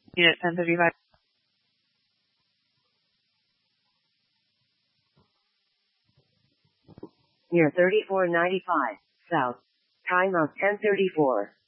Unit 1035. Near 3495, south. Time of 10:34.